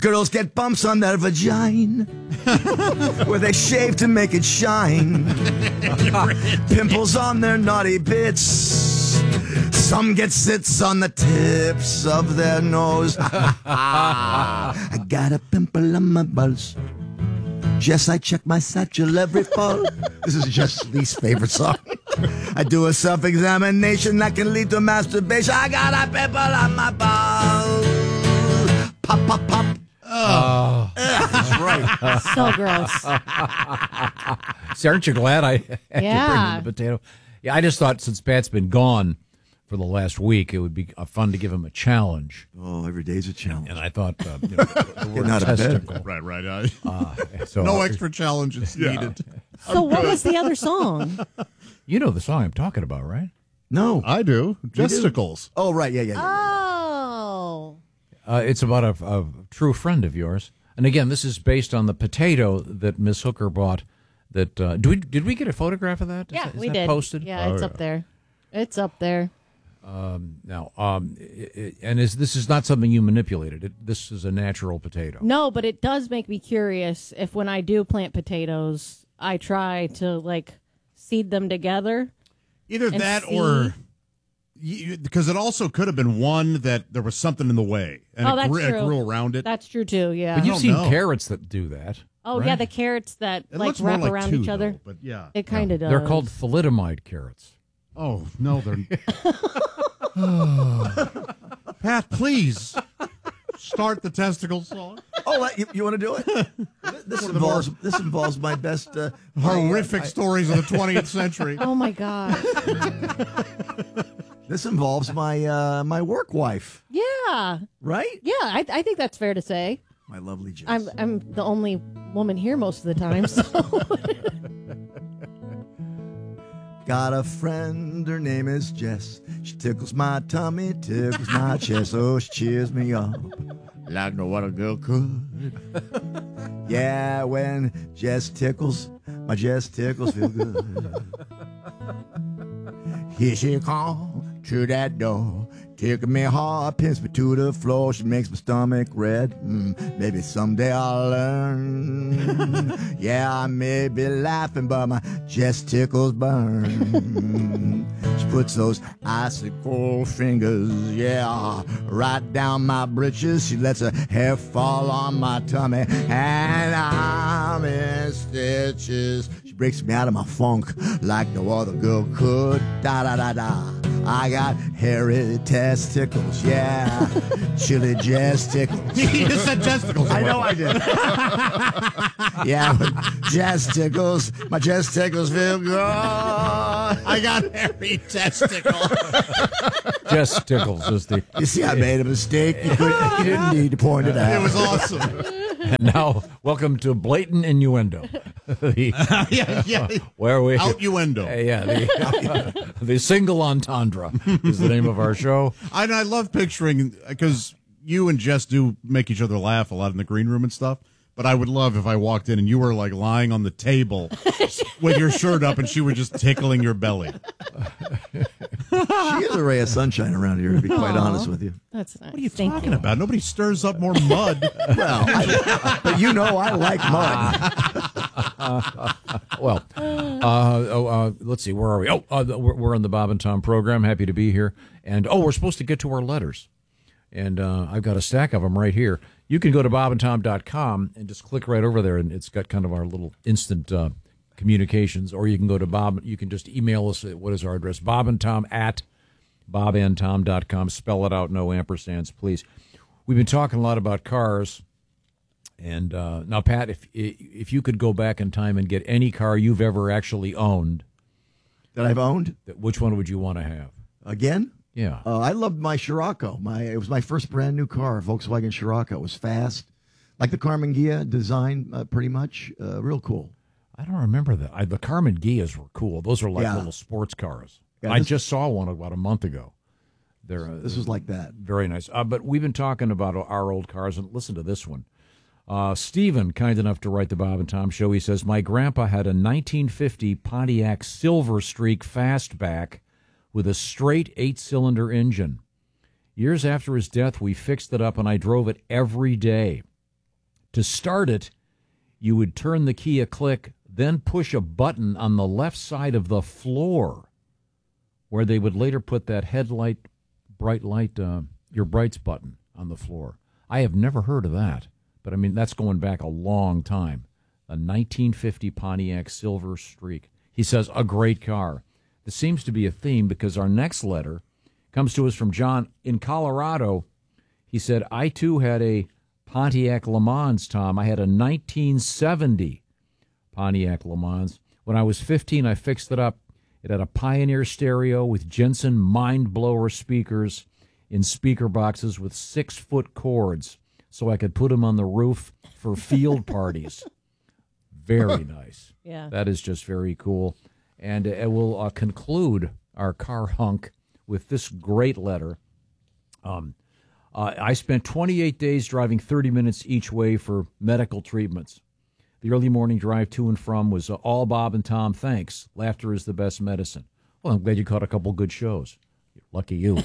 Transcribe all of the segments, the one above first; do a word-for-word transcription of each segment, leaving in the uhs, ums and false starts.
Girls get bumps on their vagina where they shave to make it shine. Pimples on their naughty bits. Some get zits on the tips of their nose. I got a pimple on my balls. Jess, I check my satchel every fall. This is Jess' least favorite song. I do a self-examination that can lead to masturbation. I got a pimple on my balls. Pop, pop, pop. Oh, that's right. So gross. See, aren't you glad I had Yeah. to bring in the potato? Yeah, I just thought since Pat's been gone for the last week, it would be uh, fun to give him a challenge. Oh, every day's a challenge. And I thought, uh, you know, the word Getting out of bed. testicle. Right, right. Uh, Uh, so, no extra challenges Yeah. needed. So what was the other song? You know the song I'm talking about, right? No. I do. Justicles. Oh, right. Yeah, yeah, yeah. Oh. Uh, it's about a, a true friend of yours. And again, this is based on the potato that Miss Hooker bought. That uh, do we did we get a photograph of that? Is Yeah, that, is we that did. posted? Yeah, Oh, it's up there. It's up there. Um, now, um, it, it, and is this is not something you manipulated? It, this is a natural potato. No, but it does make me curious if when I do plant potatoes, I try to like seed them together. Either and that see. or because it also could have been one that there was something in the way and Oh, it, that's grew, it true. grew around it. That's true too. Yeah. But you've don't seen know. carrots that do that. Oh right? yeah, the carrots that It like looks more wrap like around two, each other. though, but yeah. It kind of does. They're called thalidomide carrots. Oh no, they're. Pat, please start the testicle song. Oh, uh, you, you want to do it? This One of the involves more- this involves my best uh, my, uh, Horrific I- stories of the twentieth century. Oh my god. This involves my uh, my work wife, Yeah. right? Yeah. I, I think that's fair to say. My lovely Jess. I'm I'm the only woman here most of the time. So. Got a friend, her name is Jess. She tickles my tummy, tickles my chest. Oh, she cheers me up like no other girl could. Yeah, when Jess tickles, my Jess tickles feel good. Here she comes to that door, taking me hard, pins me to the floor. She makes my stomach red. Mm, maybe someday I'll learn. Yeah, I may be laughing, but my chest tickles burn. She puts those icy cold fingers, yeah, right down my britches. She lets her hair fall on my tummy, and I'm in stitches. She breaks me out of my funk like no other girl could. Da da da da. I got hairy testicles, yeah. Chili Jess tickles. You just said testicles. I know I did. Yeah, when Jess tickles, my Jess tickles feel good. I got hairy testicles. Jess Tickles is the. You see, I made a mistake. You, couldn't, you didn't need to point it out. It was awesome. And now, welcome to Blatant Innuendo. The- yeah, yeah. where we Outuendo. Uh, yeah, the, the single entendre is the name of our show. I, I love picturing because you and Jess do make each other laugh a lot in the green room and stuff. But I would love if I walked in and you were like lying on the table with your shirt up and she were just tickling your belly. She is a ray of sunshine around here, to be quite Aw. honest with you. That's nice. What are you Thank talking about? Nobody stirs up more mud. Well, I, but you know I like mud. Well, uh, oh, uh, let's see, where are we? Oh, uh, we're, we're on the Bob and Tom program. Happy to be here. And, oh, we're supposed to get to our letters. And uh, I've got a stack of them right here. You can go to bob and tom dot com and just click right over there, and it's got kind of our little instant uh, communications. Or you can go to Bob. You can just email us. At, what is our address? Bob and Tom at bob and tom dot com. Spell it out, no ampersands, please. We've been talking a lot about cars. And uh, now, Pat, if if you could go back in time and get any car you've ever actually owned, That I've owned which one would you want to have? again. Yeah. Uh, I loved my Scirocco. My it was my first brand new car, Volkswagen Scirocco. It was fast, like the Carmen Ghia design, uh, pretty much. Uh, real cool. I don't remember that. I, the Carmen Ghias were cool. Those are like Yeah. little sports cars. Yeah, I this- just saw one about a month ago. They're uh, This was like that. very nice. Uh, but we've been talking about our old cars, and listen to this one. Uh, Stephen, kind enough to write the Bob and Tom show, he says, my grandpa had a nineteen fifty Pontiac Silver Streak Fastback with a straight eight-cylinder engine. Years after his death, we fixed it up, and I drove it every day. To start it, you would turn the key a click, then push a button on the left side of the floor, where they would later put that headlight, bright light, uh, your brights button on the floor. I have never heard of that, but I mean, that's going back a long time. A nineteen fifty Pontiac Silver Streak. He says, a great car. This seems to be a theme because our next letter comes to us from John in Colorado. He said, I too had a Pontiac Le Mans, Tom. I had a nineteen seventy Pontiac Le Mans. When I was fifteen, I fixed it up. It had a Pioneer stereo with Jensen Mind Blower speakers in speaker boxes with six-foot cords, so I could put them on the roof for field parties. Very nice. Yeah. That is just very cool. And uh, we'll uh, conclude our car hunk with this great letter. Um, uh, I spent twenty-eight days driving thirty minutes each way for medical treatments. The early morning drive to and from was uh, all Bob and Tom. Thanks. Laughter is the best medicine. Well, I'm glad you caught a couple good shows. Lucky you.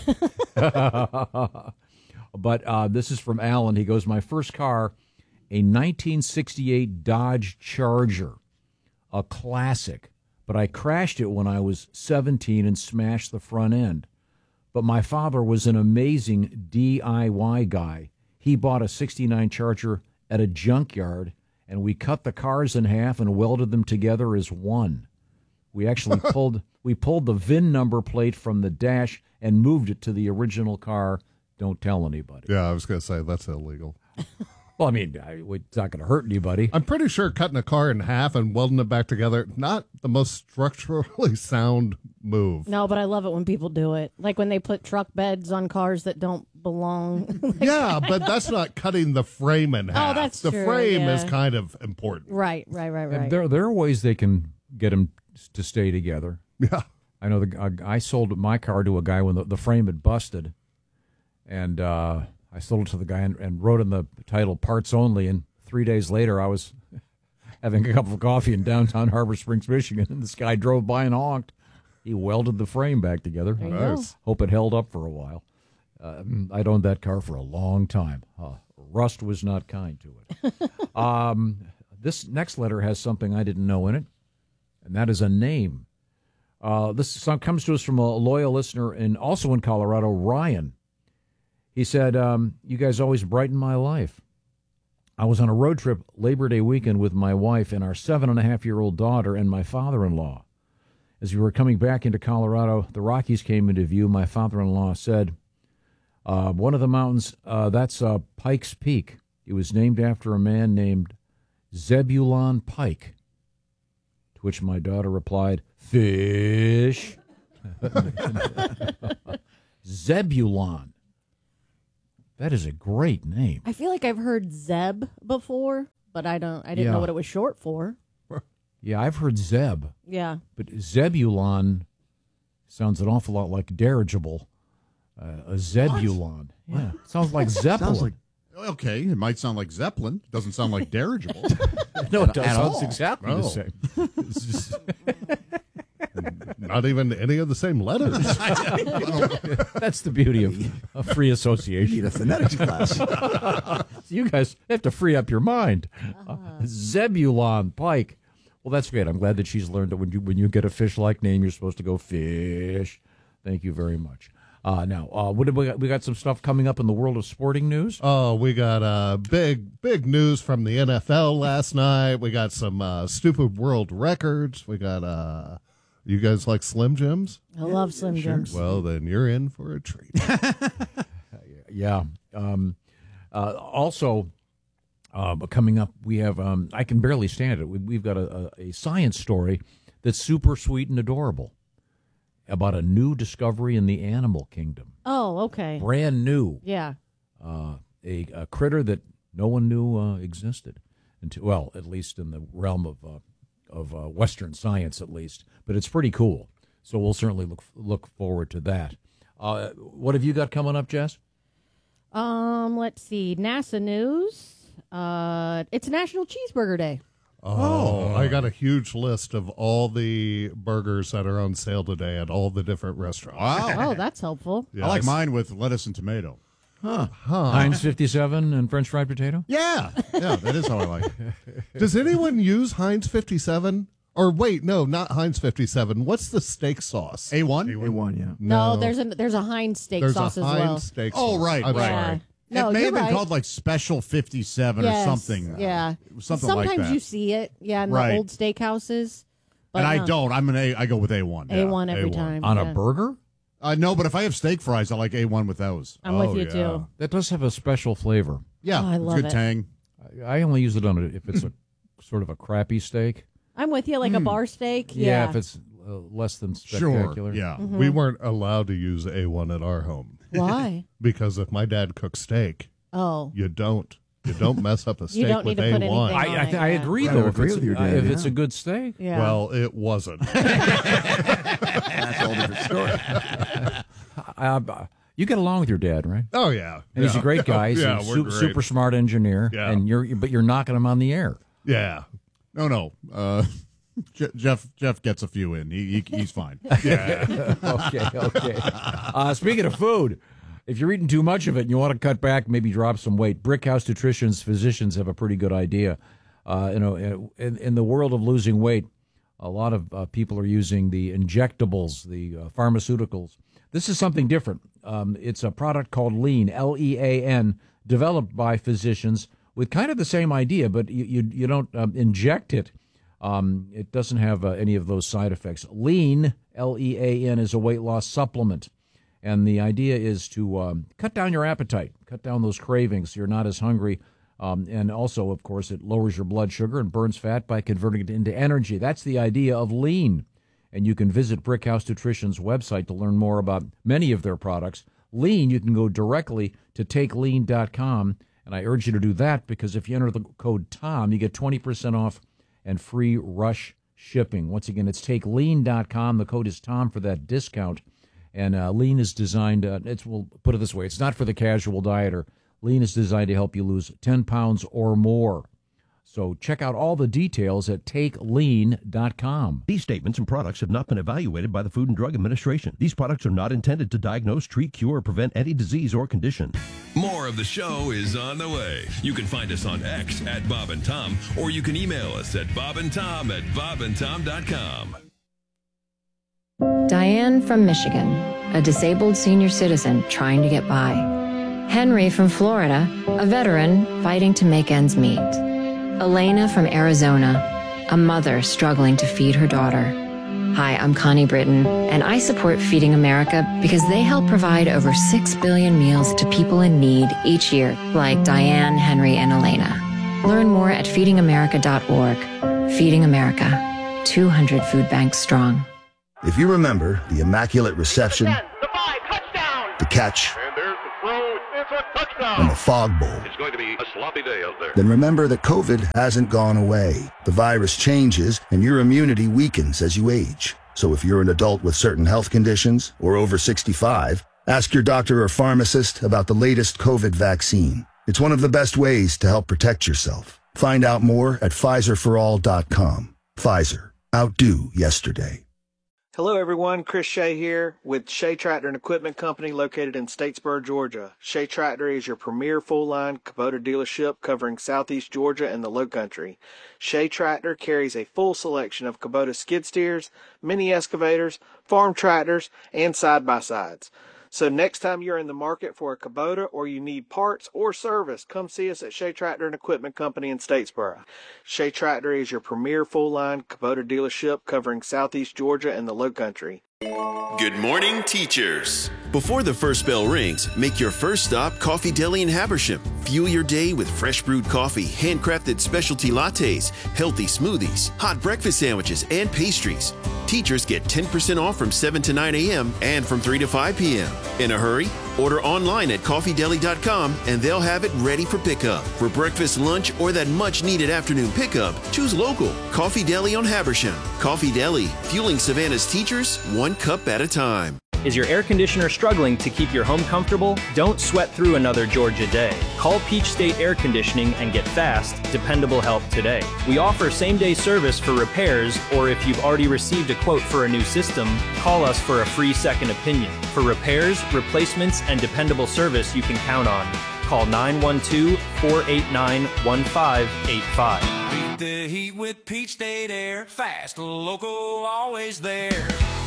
But uh, this is from Alan. He goes, my first car, a nineteen sixty-eight Dodge Charger, a classic. But I crashed it when I was seventeen and smashed the front end. But my father was an amazing D I Y guy. He bought a sixty-nine Charger at a junkyard, and we cut the cars in half and welded them together as one. We actually pulled we pulled the V I N number plate from the dash and moved it to the original car. Don't tell anybody. Yeah, I was going to say that's illegal. Well, I mean, I, it's not going to hurt anybody. I'm pretty sure cutting a car in half and welding it back together, not the most structurally sound move. No, but I love it when people do it. Like when they put truck beds on cars that don't belong. Like, Yeah, but that's not cutting the frame in half. that's the true, frame yeah. is kind of important. right, right, right, right. And there, there are ways they can get them to stay together. Yeah. I know the uh, I sold my car to a guy when the, the frame had busted, and uh, I sold it to the guy and, and wrote in the title "Parts Only." And three days later, I was having a cup of coffee in downtown Harbor Springs, Michigan, and this guy drove by and honked. He welded the frame back together. There you go. Nice. Hope it held up for a while. Uh, I'd owned that car for a long time. Uh, rust was not kind to it. um, this next letter has something I didn't know in it, and that is a name. Uh, this song comes to us from a loyal listener and also in Colorado, Ryan. He said, um, you guys always brighten my life. I was on a road trip Labor Day weekend with my wife and our seven-and-a-half-year-old daughter and my father-in-law. As we were coming back into Colorado, the Rockies came into view. My father-in-law said, uh, one of the mountains, uh, that's uh, Pikes Peak. It was named after a man named Zebulon Pike. To which my daughter replied, fish. Zebulon. That is a great name. I feel like I've heard Zeb before, but I don't. I didn't Yeah. know what it was short for. Yeah, I've heard Zeb, Yeah. but Zebulon sounds an awful lot like dirigible. Uh, a Zebulon. Yeah, sounds like Zeppelin. Sounds like Okay, it might sound like Zeppelin. Doesn't sound like dirigible. no, it does. At Sounds all. exactly the No. same. It's just- Not even any of the same letters. that's the beauty of, of free you association. need a phonetics class. You guys have to free up your mind. Uh, Zebulon Pike. Well, that's great. I'm glad that she's learned that when you when you get a fish-like name, you're supposed to go fish. Thank you very much. Uh, now, uh, what did we got? We got some stuff coming up in the world of sporting news. Oh, we got uh, big, big news from the N F L last night. We got some uh, stupid world records. We got, uh, you guys like Slim Jims? I love Slim Jims. Well, then you're in for a treat. Yeah. Um, uh, also, uh, coming up, we have, um, I can barely stand it. We, we've got a, a, a science story that's super sweet and adorable about a new discovery in the animal kingdom. Oh, okay. Brand new. Yeah. Uh, a, a critter that no one knew uh, existed. Until, well, at least in the realm of uh, of uh, Western science, at least. But it's pretty cool. So we'll certainly look look forward to that. Uh, what have you got coming up, Jess? Um, let's see. NASA news. Uh, it's National Cheeseburger Day. Oh, I got a huge list of all the burgers that are on sale today at all the different restaurants. Wow. Oh, that's helpful. Yeah, I like s- mine with lettuce and tomato. Heinz fifty-seven and French fried potato? Yeah, yeah, that is how I like it. Does anyone use Heinz fifty-seven? Or wait, no, not Heinz fifty-seven. What's the steak sauce? A one? A one, yeah. No, there's a there's a Heinz steak There's sauce a as Heinz well. steak Oh, sauce. right, I'm right. Yeah. sorry. No, it may you're have been right. called like Special fifty-seven Yes, or something. Yeah, Something Sometimes like that. you see it, yeah, in Right. the old steakhouses. But and I no. don't. I'm an A. I go with A one. A one every A one. time On yeah. a burger? Uh, no, but if I have steak fries, I like A one with those. I'm Oh, with you yeah. too. That does have a special flavor. Yeah, Oh, I it's love good it. tang. I I only use it on a, if it's a sort of a crappy steak. I'm with you, like a bar steak. Yeah, Yeah. if it's uh, less than Sure. spectacular. Yeah. Mm-hmm. We weren't allowed to use A one at our home Why? because if my dad cooks steak, Oh, you don't. You don't mess up a steak You don't with need to put A one. anything I, I, on th- it, I yeah. agree, I though. If, agree it's, with you, uh, Dan, if yeah. it's a good steak. yeah. Well, it wasn't. That's a whole different story. Uh, you get along with your dad, right? Oh yeah, And he's a Yeah. great guy. He's yeah, a we're su- great. super smart engineer. Yeah. And you're, but you're knocking him on the air. Yeah, No, no. Uh, Je- Jeff Jeff gets a few in. He, he he's fine. yeah. Okay, okay. Uh, speaking of food, if you're eating too much of it and you want to cut back, maybe drop some weight, Brickhouse Nutrition's physicians have a pretty good idea. Uh, you know, in, in the world of losing weight, a lot of uh, people are using the injectables, the uh, pharmaceuticals. This is something different. Um, it's a product called Lean, L E A N, developed by physicians with kind of the same idea, but you you, you don't um, inject it. Um, it doesn't have uh, any of those side effects. Lean, L E A N, is a weight loss supplement. And the idea is to um, cut down your appetite, cut down those cravings so you're not as hungry. Um, and also, of course, it lowers your blood sugar and burns fat by converting it into energy. That's the idea of Lean. And you can visit Brickhouse Nutrition's website to learn more about many of their products. Lean, you can go directly to take lean dot com. And I urge you to do that because if you enter the code TOM, you get twenty percent off and free rush shipping. Once again, it's take lean dot com. The code is TOM for that discount. And uh, Lean is designed, uh, it's, we'll put it this way, it's not for the casual dieter. Lean is designed to help you lose ten pounds or more. So check out all the details at take lean dot com. These statements and products have not been evaluated by the Food and Drug Administration. These products are not intended to diagnose, treat, cure, or prevent any disease or condition. More of the show is on the way. You can find us on X at Bob and Tom, or you can email us at bob and tom at bob and tom dot com. Diane from Michigan, a disabled senior citizen trying to get by. Henry from Florida, a veteran fighting to make ends meet. Elena from Arizona, a mother struggling to feed her daughter. Hi, I'm Connie Britton, and I support Feeding America because they help provide over six billion meals to people in need each year, like Diane, Henry, and Elena. Learn more at feeding america dot org. Feeding America, two hundred food banks strong. If you remember the Immaculate Reception, The five, touchdown! the catch, And there's the throw. It's a touchdown. and the Fog Bowl, It's going to be a sloppy day out there. then remember that COVID hasn't gone away. The virus changes, and your immunity weakens as you age. So if you're an adult with certain health conditions or over sixty-five, ask your doctor or pharmacist about the latest COVID vaccine. It's one of the best ways to help protect yourself. Find out more at Pfizer for all dot com. Pfizer. Outdo yesterday. Hello everyone, Chris Shea here with Shea Tractor and Equipment Company located in Statesboro, Georgia. Shea Tractor is your premier full-line Kubota dealership covering southeast Georgia and the Lowcountry. Shea Tractor carries a full selection of Kubota skid steers, mini excavators, farm tractors, and side-by-sides. So next time you're in the market for a Kubota or you need parts or service, come see us at Shea Tractor and Equipment Company in Statesboro. Shea Tractor is your premier full-line Kubota dealership covering southeast Georgia and the Lowcountry. Good morning, teachers. Before the first bell rings, make your first stop Coffee Deli in Habersham. Fuel your day with fresh brewed coffee, handcrafted specialty lattes, healthy smoothies, hot breakfast sandwiches, and pastries. Teachers get ten percent off from seven to nine a.m. and from three to five p.m. In a hurry? Order online at coffee deli dot com and they'll have it ready for pickup. For breakfast, lunch, or that much-needed afternoon pickup, choose local. Coffee Deli on Habersham. Coffee Deli, fueling Savannah's teachers one cup at a time. Is your air conditioner struggling to keep your home comfortable? Don't sweat through another Georgia day. Call Peach State Air Conditioning and get fast, dependable help today. We offer same-day service for repairs, or if you've already received a quote for a new system, call us for a free second opinion. For repairs, replacements, and dependable service you can count on. Call nine one two, four eight nine, one five eight five. Beat the heat with Peach State Air. Fast, local, always there.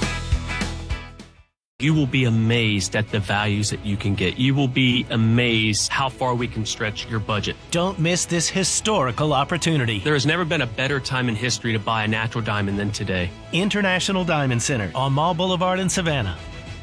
You will be amazed at the values that you can get. You will be amazed how far we can stretch your budget. Don't miss this historical opportunity. There has never been a better time in history to buy a natural diamond than today. International Diamond Center on Mall Boulevard in Savannah.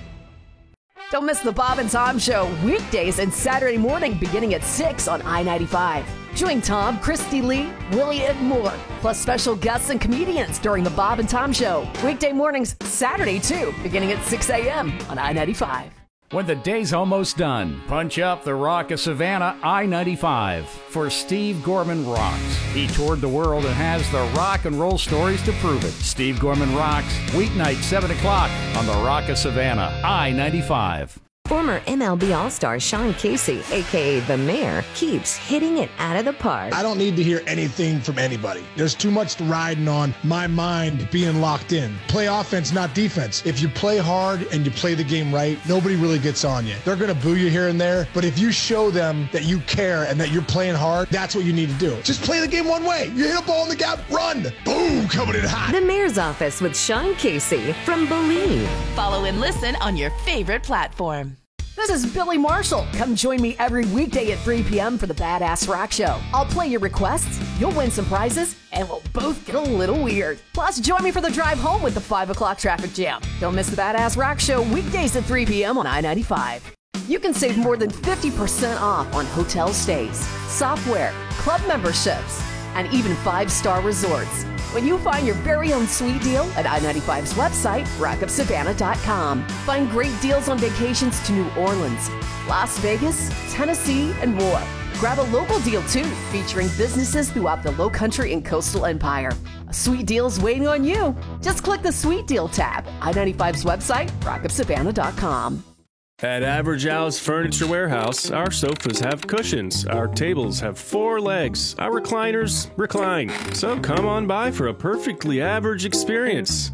Don't miss the Bob and Tom Show weekdays and Saturday morning beginning at six on I ninety-five. Join Tom, Christy Lee, Willie, and more, plus special guests and comedians during the Bob and Tom Show. Weekday mornings, Saturday too, beginning at six a.m. on I ninety-five. When the day's almost done, punch up the Rock of Savannah I ninety-five for Steve Gorman Rocks. He toured the world and has the rock and roll stories to prove it. Steve Gorman Rocks, weeknight seven o'clock on the Rock of Savannah I ninety-five. Former M L B All-Star Sean Casey, a k a. The Mayor, keeps hitting it out of the park. I don't need to hear anything from anybody. There's too much riding on my mind being locked in. Play offense, not defense. If you play hard and you play the game right, nobody really gets on you. They're going to boo you here and there, but if you show them that you care and that you're playing hard, that's what you need to do. Just play the game one way. You hit a ball in the gap, run. Boom, coming in hot. The Mayor's Office with Sean Casey from Believe. Follow and listen on your favorite platform. This is Billy Marshall. Come join me every weekday at three p.m. for the Badass Rock Show. I'll play your requests, you'll win some prizes, and we'll both get a little weird. Plus, join me for the drive home with the five o'clock traffic jam. Don't miss the Badass Rock Show weekdays at three p.m. on I ninety-five. You can save more than fifty percent off on hotel stays, software, club memberships, and even five-star resorts when you find your very own sweet deal at I ninety-five's website, rock of savannah dot com. Find great deals on vacations to New Orleans, Las Vegas, Tennessee, and more. Grab a local deal too, featuring businesses throughout the Low Country and Coastal Empire. A sweet deal's waiting on you. Just click the Sweet Deal tab, I ninety-five's website, rock of savannah dot com. At Average Al's Furniture Warehouse, our sofas have cushions, our tables have four legs, our recliners recline. So come on by for a perfectly average experience.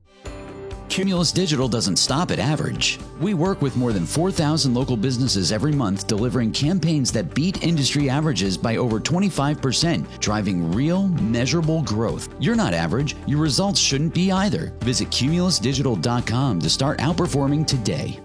Cumulus Digital doesn't stop at average. We work with more than four thousand local businesses every month, delivering campaigns that beat industry averages by over twenty-five percent, driving real, measurable growth. You're not average. Your results shouldn't be either. Visit cumulus digital dot com to start outperforming today.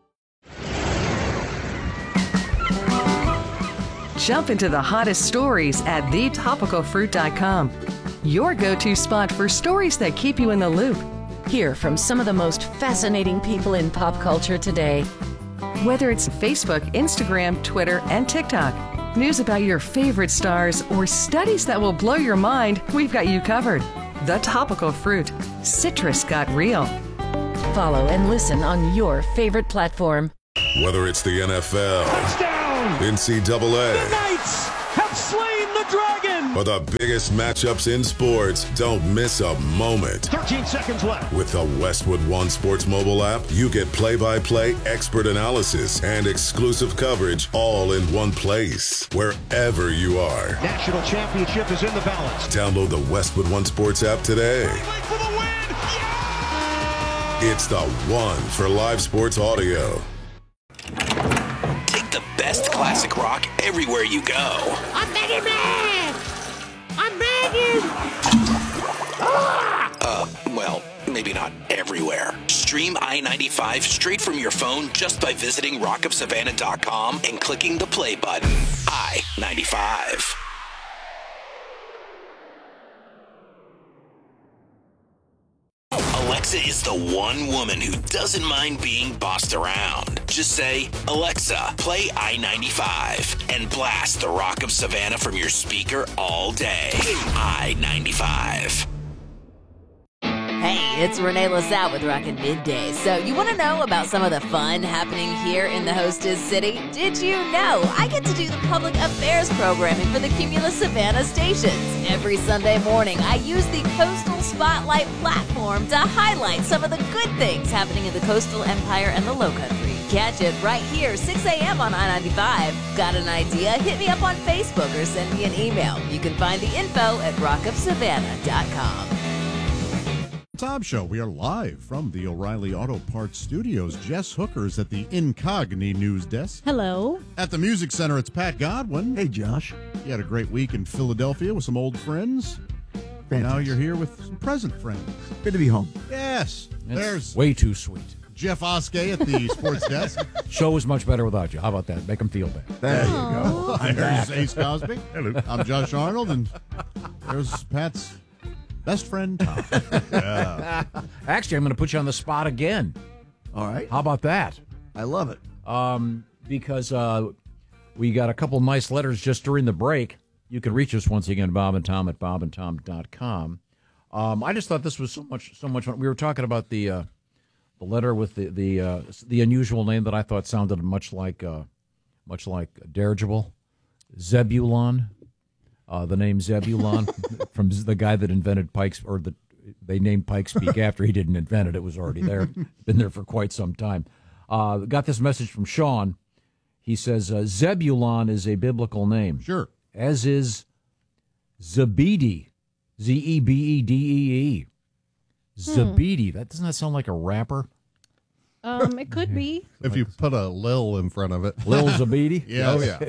Jump into the hottest stories at the topical fruit dot com. Your go-to spot for stories that keep you in the loop. Hear from some of the most fascinating people in pop culture today. Whether it's Facebook, Instagram, Twitter, and TikTok, news about your favorite stars, or studies that will blow your mind, we've got you covered. The Topical Fruit. Citrus got real. Follow and listen on your favorite platform. Whether it's the N F L, Touchdown! N C double A, The Knights have slain the dragon! or the biggest matchups in sports, don't miss a moment. thirteen seconds left. With the Westwood One Sports mobile app, you get play-by-play expert analysis and exclusive coverage all in one place, wherever you are. National championship is in the balance. Download the Westwood One Sports app today. For the win! It's the one for live sports audio. Take the best classic rock everywhere you go. I'm begging, man! I'm begging! Uh, well, maybe not everywhere. Stream I ninety-five straight from your phone just by visiting rock of savannah dot com and clicking the play button. I ninety-five. Alexa is the one woman who doesn't mind being bossed around. Just say, Alexa, play I ninety-five, and blast the Rock of Savannah from your speaker all day. I ninety-five. Hey, it's Renee LaSalle with Rockin' Midday. So, you want to know about some of the fun happening here in the hostess city? Did you know I get to do the public affairs programming for the Cumulus Savannah stations? Every Sunday morning, I use the Coastal Spotlight platform to highlight some of the good things happening in the coastal empire and the Lowcountry. Catch it right here, six a.m. on I ninety-five. Got an idea? Hit me up on Facebook or send me an email. You can find the info at rock of savannah dot com. Tom Show. We are live from the O'Reilly Auto Parts Studios. Jess Hooker's at the Incogni News Desk. Hello. At the Music Center, it's Pat Godwin. Hey, Josh. You had a great week in Philadelphia with some old friends. Fantastic. Now you're here with some present friends. Good to be home. Yes. That's There's way too sweet. Jeff Oskey at the Sports Desk. Show is much better without you. How about that? Make them feel bad. There you go. I'm There's back. Ace Cosby. Hello. I'm Josh Arnold, and there's Pat's best friend, Tom. Yeah. Actually, I'm going to put you on the spot again. All right. How about that? I love it. Um, because uh, we got a couple nice letters just during the break. You can reach us once again, Bob and Tom at bob and tom dot com. Um, I just thought this was so much so much fun. We were talking about the uh, the letter with the the uh, the unusual name that I thought sounded much like uh, much like dirigible, Zebulon. Uh, the name Zebulon from the guy that invented Pikes, or the they named Pikes Peak after he didn't invent it. It was already there, been there for quite some time. Uh, got this message from Sean. He says uh, Zebulon is a biblical name. Sure. As is Zebedee, Z E B E D E E. Zebedee. That doesn't that sound like a rapper? Um, it could be. If you put a Lil in front of it. Lil Zebedee? Yes.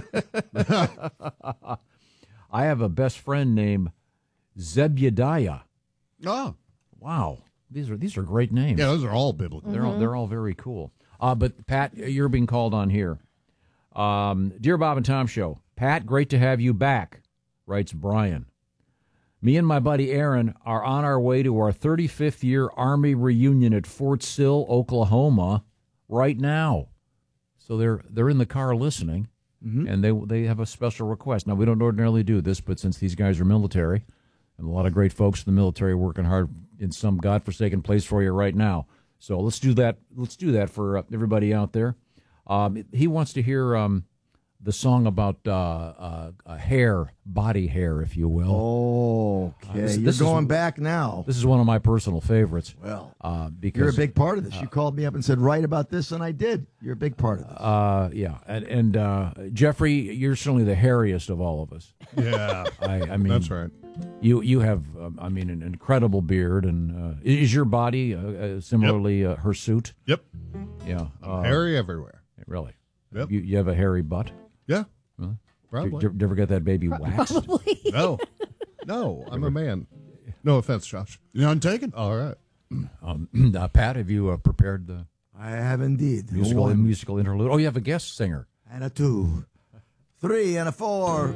Oh, yeah. I have a best friend named Zebediah. Oh. Wow. These are these are great names. Yeah, those are all biblical. They're all they're all very cool. Uh, but Pat, you're being called on here. Um, Dear Bob and Tom Show, Pat, great to have you back, writes Brian. Me and my buddy Aaron are on our way to our thirty-fifth year Army reunion at Fort Sill, Oklahoma, right now. So they're they're in the car listening, mm-hmm. and they they have a special request. Now, we don't ordinarily do this, but since these guys are military, and a lot of great folks in the military working hard in some godforsaken place for you right now. So let's do that. Let's do that for uh, everybody out there. Um, he wants to hear um, the song about uh, uh, uh, hair, body hair, if you will. Okay, Uh, this- you're this is- going back now. This is one of my personal favorites. Well, uh, because You're a big part of this. You called me up and said, write about this, and I did. You're a big part of this. Uh, yeah, and, and uh, Jeffrey, you're certainly the hairiest of all of us. Yeah, I, I mean that's right. You you have, um, I mean, an incredible beard, and uh, is your body uh, uh, similarly uh, hirsute? Yep. Yeah, I'm hairy everywhere. Really? Yep. You, you have a hairy butt? Yeah. Really? Probably. Did you, did you ever get that baby waxed? Probably. No. No, I'm a man. No offense, Josh. None taken. All right. Um, uh, Pat, have you uh, prepared the I have indeed. musical One. musical interlude? Oh, you have a guest singer. And a two. Three and a four.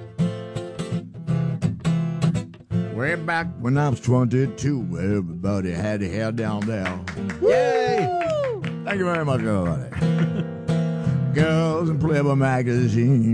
Way back when I was twenty-two, everybody had their hair down there. Yay! Thank you very much, everybody. Girls in Playboy magazine.